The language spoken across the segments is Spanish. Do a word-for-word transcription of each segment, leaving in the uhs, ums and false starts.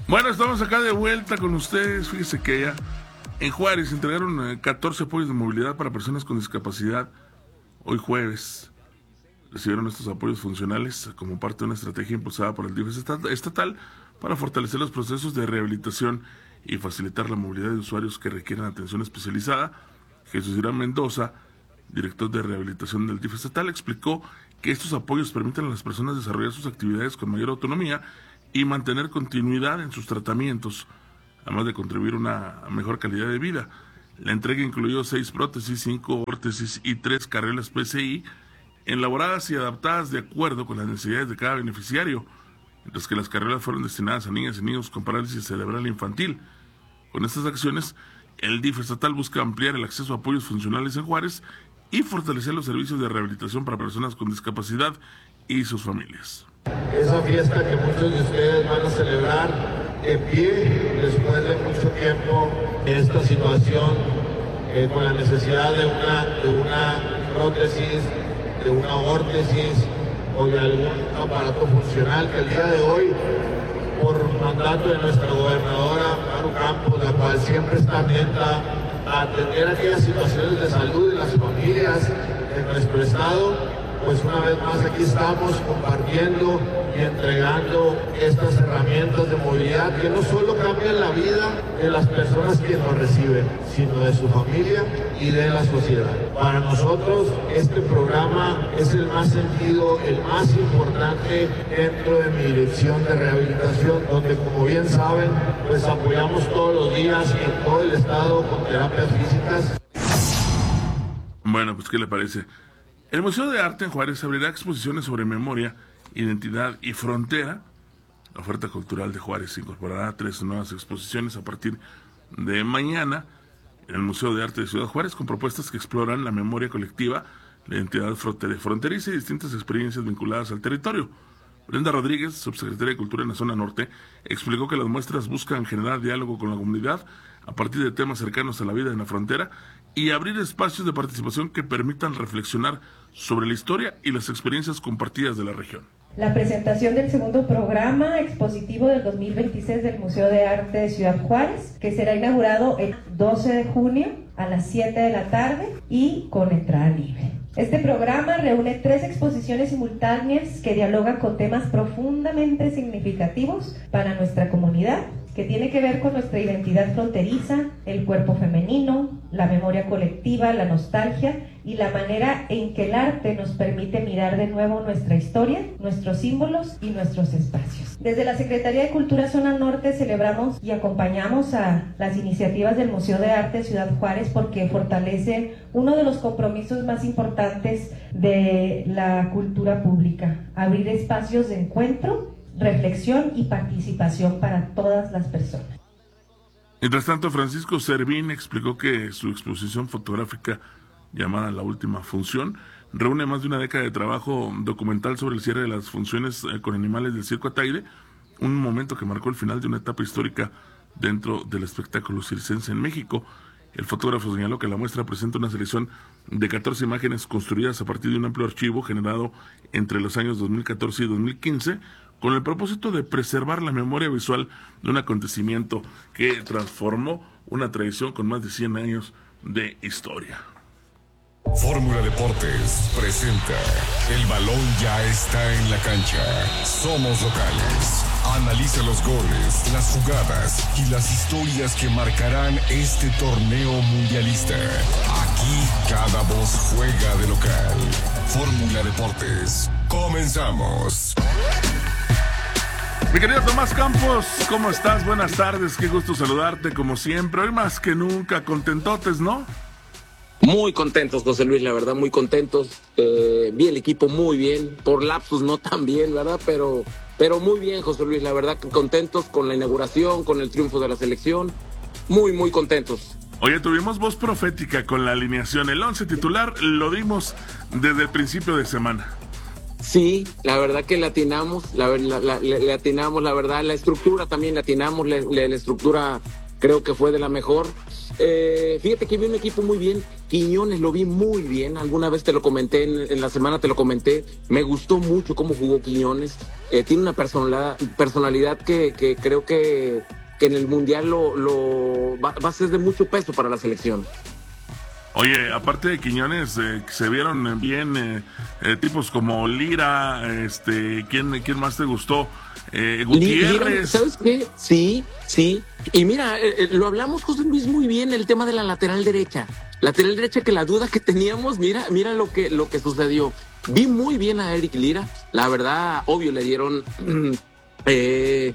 Bueno, estamos acá de vuelta con ustedes. Fíjese que ya en Juárez entregaron catorce apoyos de movilidad para personas con discapacidad. Hoy jueves recibieron estos apoyos funcionales como parte de una estrategia impulsada por el D I F E estatal para fortalecer los procesos de rehabilitación y facilitar la movilidad de usuarios que requieren atención especializada. Jesús Irán Mendoza, director de rehabilitación del D I F E estatal, explicó que estos apoyos permiten a las personas desarrollar sus actividades con mayor autonomía y mantener continuidad en sus tratamientos, además de contribuir a una mejor calidad de vida. La entrega incluyó seis prótesis, cinco órtesis y tres carreras P C I, elaboradas y adaptadas de acuerdo con las necesidades de cada beneficiario, mientras que las carreras fueron destinadas a niñas y niños con parálisis cerebral infantil. Con estas acciones, el D I F E estatal busca ampliar el acceso a apoyos funcionales en Juárez y fortalecer los servicios de rehabilitación para personas con discapacidad y sus familias. Esa fiesta que muchos de ustedes van a celebrar en pie después de mucho tiempo en esta situación, eh, con la necesidad de una, de una prótesis, de una órtesis o de algún aparato funcional, que el día de hoy, por mandato de nuestra gobernadora Maru Campos, la cual siempre está atenta a atender aquellas situaciones de salud de las familias de nuestro estado, pues una vez más aquí estamos compartiendo y entregando estas herramientas de movilidad que no solo cambian la vida de las personas que nos reciben, sino de su familia y de la sociedad. Para nosotros este programa es el más sentido, el más importante dentro de mi dirección de rehabilitación, donde, como bien saben, pues apoyamos todos los días en todo el estado con terapias físicas. Bueno, pues ¿qué le parece? El Museo de Arte en Juárez abrirá exposiciones sobre memoria, identidad y frontera. La oferta cultural de Juárez incorporará tres nuevas exposiciones a partir de mañana en el Museo de Arte de Ciudad Juárez, con propuestas que exploran la memoria colectiva, la identidad fronteriza y distintas experiencias vinculadas al territorio. Brenda Rodríguez, subsecretaria de Cultura en la Zona Norte, explicó que las muestras buscan generar diálogo con la comunidad a partir de temas cercanos a la vida en la frontera y abrir espacios de participación que permitan reflexionar sobre la historia y las experiencias compartidas de la región. La presentación del segundo programa expositivo del dos mil veintiséis del Museo de Arte de Ciudad Juárez, que será inaugurado el doce de junio a las siete de la tarde y con entrada libre. Este programa reúne tres exposiciones simultáneas que dialogan con temas profundamente significativos para nuestra comunidad, que tiene que ver con nuestra identidad fronteriza, el cuerpo femenino, la memoria colectiva, la nostalgia y la manera en que el arte nos permite mirar de nuevo nuestra historia, nuestros símbolos y nuestros espacios. Desde la Secretaría de Cultura Zona Norte celebramos y acompañamos a las iniciativas del Museo de Arte de Ciudad Juárez porque fortalece uno de los compromisos más importantes de la cultura pública: abrir espacios de encuentro, reflexión y participación para todas las personas. Mientras tanto, Francisco Servín explicó que su exposición fotográfica llamada La Última Función reúne más de una década de trabajo documental sobre el cierre de las funciones con animales del Circo Ataide, un momento que marcó el final de una etapa histórica dentro del espectáculo circense en México. El fotógrafo señaló que la muestra presenta una selección de catorce imágenes construidas a partir de un amplio archivo generado entre los años dos mil catorce y dos mil quince, con el propósito de preservar la memoria visual de un acontecimiento que transformó una tradición con más de cien años de historia. Fórmula Deportes presenta El balón ya está en la cancha. Somos locales. Analiza los goles, las jugadas y las historias que marcarán este torneo mundialista. Aquí cada voz juega de local. Fórmula Deportes. Comenzamos. Mi querido Tomás Campos, ¿cómo estás? Buenas tardes, qué gusto saludarte como siempre. Hoy más que nunca, contentotes, ¿no? Muy contentos, José Luis, la verdad, muy contentos. Eh, vi el equipo muy bien, por lapsus no tan bien, ¿verdad? Pero, pero muy bien, José Luis, la verdad, contentos con la inauguración, con el triunfo de la selección. Muy, muy contentos. Oye, tuvimos voz profética con la alineación. El once titular lo dimos desde el principio de semana. Sí, la verdad que le atinamos, la, la, la, le atinamos, la verdad, la estructura también le atinamos, la, la, la estructura creo que fue de la mejor. Eh, fíjate que vi un equipo muy bien. Quiñones lo vi muy bien. Alguna vez te lo comenté, en, en la semana te lo comenté. Me gustó mucho cómo jugó Quiñones. Eh, tiene una personalidad, personalidad que, que creo que, que en el Mundial lo, lo va, va a ser de mucho peso para la selección. Oye, aparte de Quiñones, eh, se vieron bien eh, eh, tipos como Lira, este, ¿quién, quién más te gustó? Eh, Gutiérrez. Lira, ¿sabes qué? Sí, sí. Y mira, eh, lo hablamos, José Luis, muy bien, el tema de la lateral derecha. Lateral derecha, que la duda que teníamos, mira, mira lo que, lo que sucedió. Vi muy bien a Eric Lira. La verdad, obvio, le dieron eh,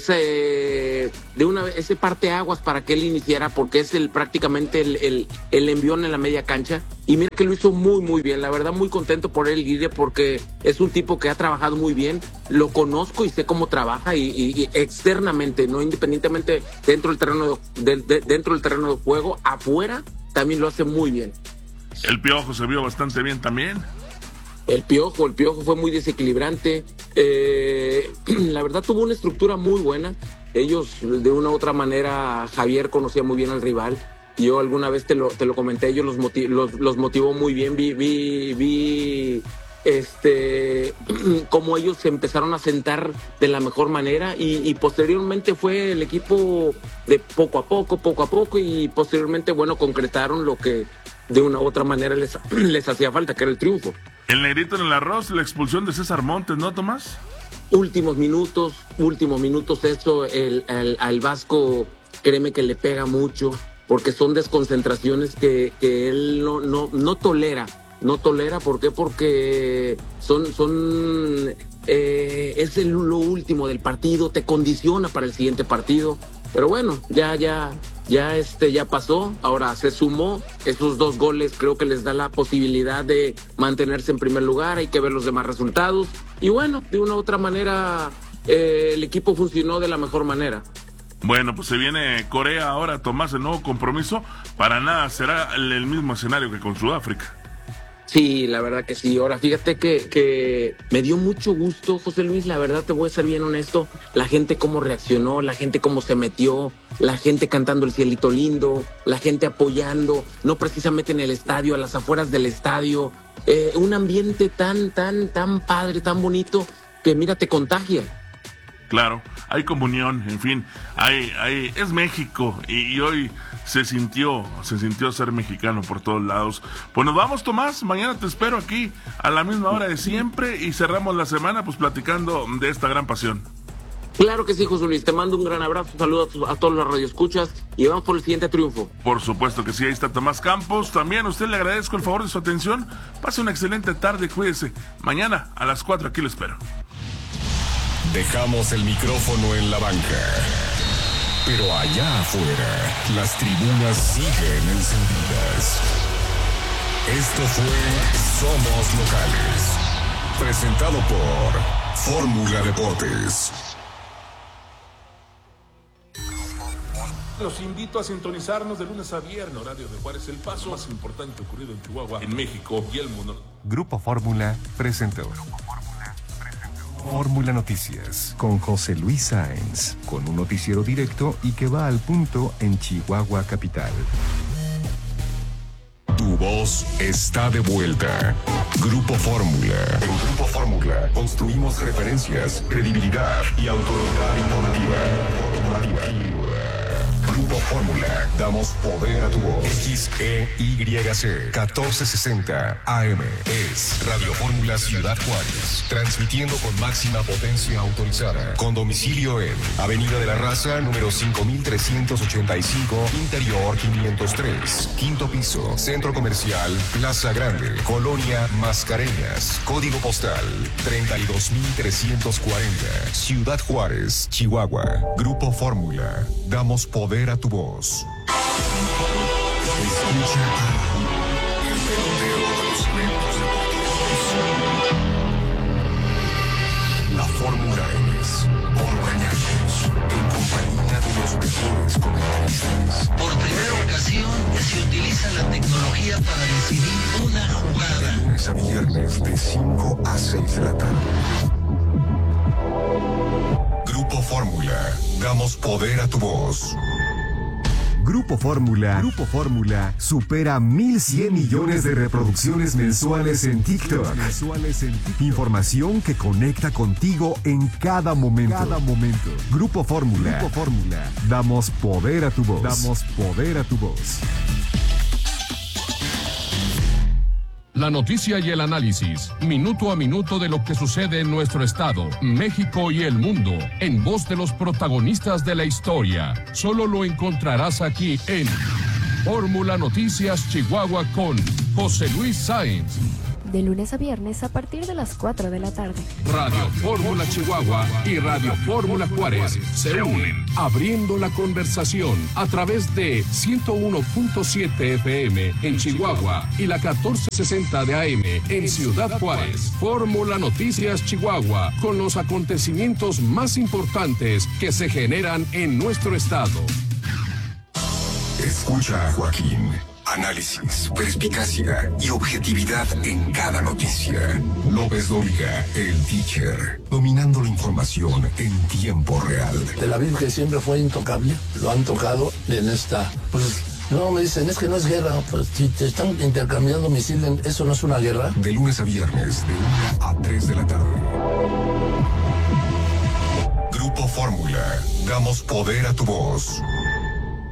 ese de una ese parteaguas para que él iniciara, porque es el prácticamente el, el, el envión en la media cancha. Y mira que lo hizo muy, muy bien. La verdad, muy contento por él, Lira, porque es un tipo que ha trabajado muy bien. Lo conozco y sé cómo trabaja y, y, y externamente, no independientemente dentro del terreno de, de, de, dentro del terreno de juego, afuera también lo hace muy bien. El Piojo se vio bastante bien también. El Piojo, el Piojo fue muy desequilibrante. Eh, la verdad tuvo una estructura muy buena. Ellos, de una u otra manera, Javier conocía muy bien al rival. Yo alguna vez te lo, te lo comenté, ellos los, motiv, los, los motivó muy bien. Vi, vi, vi este, cómo ellos se empezaron a sentar de la mejor manera y, y posteriormente fue el equipo de poco a poco, poco a poco y posteriormente, bueno, concretaron lo que de una u otra manera les, les hacía falta, que era el triunfo. El negrito en el arroz, la expulsión de César Montes, ¿no, Tomás? Últimos minutos, últimos minutos, eso el, el, al Vasco, créeme que le pega mucho, porque son desconcentraciones que, que él no, no, no tolera, no tolera, ¿por qué? Porque son, son, eh, es el, lo último del partido, te condiciona para el siguiente partido, pero bueno, ya, ya, ya este, ya pasó, ahora se sumó, esos dos goles creo que les da la posibilidad de mantenerse en primer lugar, hay que ver los demás resultados, y bueno, de una u otra manera, eh, el equipo funcionó de la mejor manera. Bueno, pues se viene Corea ahora, Tomás, el nuevo compromiso, para nada será el, el mismo escenario que con Sudáfrica. Sí, la verdad que sí. Ahora, fíjate que, que me dio mucho gusto, José Luis, la verdad te voy a ser bien honesto, la gente cómo reaccionó, la gente cómo se metió, la gente cantando El Cielito Lindo, la gente apoyando, no precisamente en el estadio, a las afueras del estadio, eh, un ambiente tan, tan, tan padre, tan bonito, que mira, te contagia. Claro, hay comunión, en fin, hay, hay, es México y, y hoy se sintió, se sintió ser mexicano por todos lados. Pues nos vamos, Tomás, mañana te espero aquí a la misma hora de siempre y cerramos la semana pues platicando de esta gran pasión. Claro que sí, José Luis, te mando un gran abrazo, saludos a, a todos los radioescuchas y vamos por el siguiente triunfo. Por supuesto que sí, ahí está Tomás Campos, también a usted le agradezco el favor de su atención, pase una excelente tarde, cuídese, mañana a las cuatro aquí lo espero. Dejamos el micrófono en la banca, pero allá afuera las tribunas siguen encendidas. Esto fue Somos Locales, presentado por Fórmula Deportes. Los invito a sintonizarnos de lunes a viernes, horario de Juárez, el paso más importante ocurrido en Chihuahua, en México y el mundo. Grupo Fórmula presentó Fórmula Noticias con José Luis Sáenz, con un noticiero directo y que va al punto en Chihuahua capital. Tu voz está de vuelta. Grupo Fórmula. En Grupo Fórmula construimos referencias, credibilidad y autoridad informativa. Grupo Fórmula. Damos poder a tu voz. X E Y C catorce sesenta A M. Es Radio Fórmula Ciudad Juárez. Transmitiendo con máxima potencia autorizada. Con domicilio en Avenida de la Raza, número cinco mil trescientos ochenta y cinco, Interior quinientos tres. Quinto piso. Centro Comercial Plaza Grande. Colonia Mascareñas. Código postal treinta y dos mil trescientos cuarenta. Ciudad Juárez, Chihuahua. Grupo Fórmula. Damos poder a tu voz. Escucha el peloteo de los eventos deportivos. La Fórmula es por mañanos, en compañía de los mejores comentaristas. Por primera ocasión se utiliza la tecnología para decidir una jugada. De lunes a viernes de cinco a seis de la tarde. Grupo Fórmula. Damos poder a tu voz. Grupo Fórmula, Grupo Fórmula supera mil cien millones de reproducciones mensuales en TikTok. Mensuales en TikTok. Información que conecta contigo en cada momento. Cada momento. Grupo Fórmula, Grupo Fórmula. Damos poder a tu voz. Damos poder a tu voz. La noticia y el análisis, minuto a minuto de lo que sucede en nuestro estado, México y el mundo, en voz de los protagonistas de la historia. Solo lo encontrarás aquí en Fórmula Noticias Chihuahua con José Luis Sáenz. De lunes a viernes a partir de las cuatro de la tarde. Radio Fórmula Chihuahua y Radio Fórmula Juárez se unen, abriendo la conversación a través de ciento uno punto siete F M en Chihuahua y la catorce sesenta de A M en Ciudad Juárez. Fórmula Noticias Chihuahua, con los acontecimientos más importantes que se generan en nuestro estado. Escucha a Joaquín. Análisis, perspicacia y objetividad en cada noticia. López Dóriga, el teacher, dominando la información en tiempo real. Tel Aviv, que siempre fue intocable, lo han tocado en esta... Pues, no, me dicen, es que no es guerra. Pues, si te están intercambiando misiles, ¿eso no es una guerra? De lunes a viernes, de una a tres de la tarde. Grupo Fórmula, damos poder a tu voz.